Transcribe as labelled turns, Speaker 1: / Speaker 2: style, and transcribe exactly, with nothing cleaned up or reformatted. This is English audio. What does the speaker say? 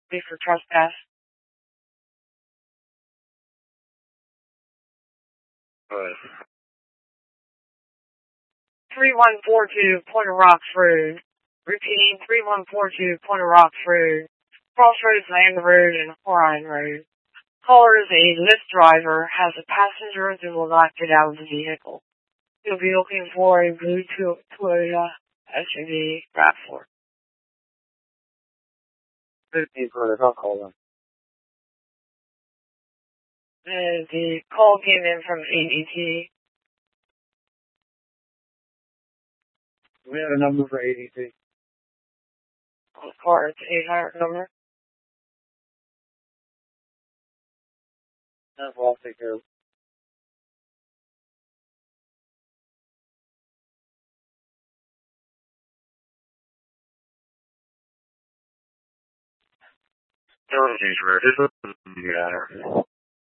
Speaker 1: Be for trespass.
Speaker 2: Right.
Speaker 1: three one four two Pointer Rocks Road. Repeating, three one four two Pointer Rocks Road. Crossroads Land Road and Orion Road. Caller is a Lyft driver, has a passenger and will not get out of the vehicle. You'll be looking for a blue Toyota S U V RAV four.
Speaker 2: fifteen for I'll call them.
Speaker 1: And the call came in from A D T.
Speaker 2: We have a number for A D T.
Speaker 1: Of course, eight hundred number.
Speaker 2: That's what I'll take care of. Don't use her. This is